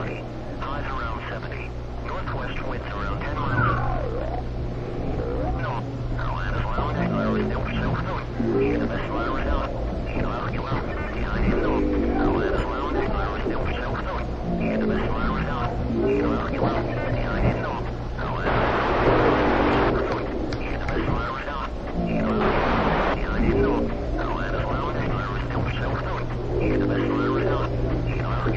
20. Highs around 70. Northwest winds around 10 miles. No. Carolina's loud. Still pursuing. He's the best flying right now.